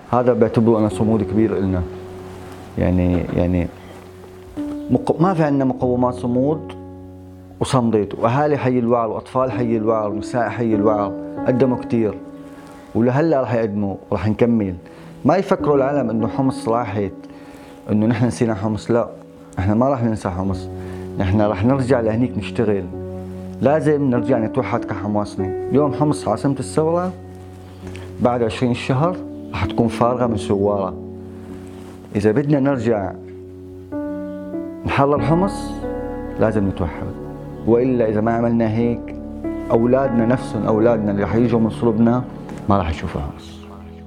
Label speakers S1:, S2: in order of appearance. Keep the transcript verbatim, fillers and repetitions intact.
S1: هذا بعتبره أنا صمود كبير إلنا. يعني يعني مق... ما في عندنا مقومات صمود وصمدت، وأهالي حي الوعر وأطفال حي الوعر ونساء حي الوعر قدموا كتير ولهلا رح يقدموا ورح نكمل. ما يفكروا العالم إنه حمص راحت، إنه نحن نسينا حمص. لا، نحن ما رح ننسى حمص، نحن رح نرجع لهنيك نشتغل. لازم نرجع نتوحد كحماصنة. اليوم حمص عاصمة الثورة، بعد عشرين شهر رح تكون فارغة من ثوارها. إذا بدنا نرجع نحرر حمص لازم نتوحد، وإلا إذا ما عملنا هيك أولادنا نفسهم، أولادنا اللي رح يجوا من صلبنا ما رح يشوفوا حمص.